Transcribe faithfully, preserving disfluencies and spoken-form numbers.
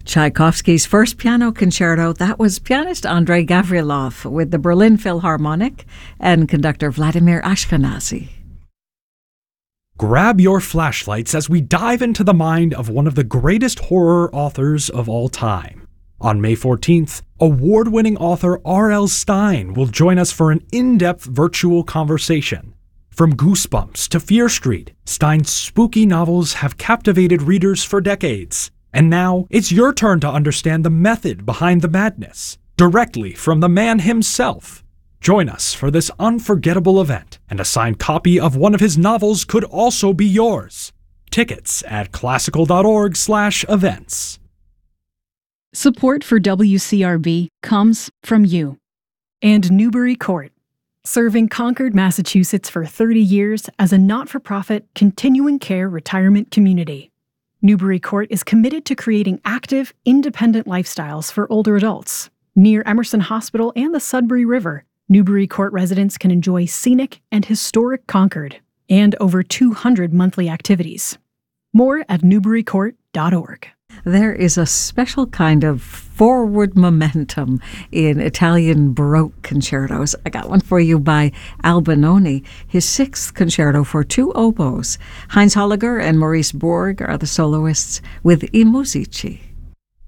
Tchaikovsky's first piano concerto, that was pianist Andrei Gavrilov with the Berlin Philharmonic and conductor Vladimir Ashkenazy. Grab your flashlights as we dive into the mind of one of the greatest horror authors of all time. On May fourteenth, award-winning author R L. Stine will join us for an in-depth virtual conversation. From Goosebumps to Fear Street, Stine's spooky novels have captivated readers for decades. And now, it's your turn to understand the method behind the madness, directly from the man himself. Join us for this unforgettable event, and a signed copy of one of his novels could also be yours. Tickets at classical.org slash events. Support for W C R B comes from you and Newbury Court, serving Concord, Massachusetts for thirty years as a not-for-profit continuing care retirement community. Newbury Court is committed to creating active, independent lifestyles for older adults. Near Emerson Hospital and the Sudbury River, Newbury Court residents can enjoy scenic and historic Concord and over two hundred monthly activities. More at newbury court dot org. There is a special kind of forward momentum in Italian Baroque concertos. I got one for you by Albinoni, his sixth concerto for two oboes. Heinz Holliger and Maurice Borg are the soloists with I Musici.